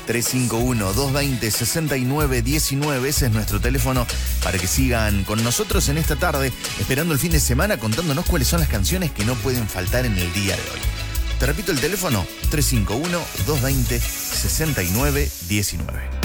351-220-6919. Ese es nuestro teléfono para que sigan con nosotros en esta tarde, esperando el fin de semana, contándonos cuáles son las canciones que no pueden faltar en el día de hoy. Te repito el teléfono, 351-220-6919.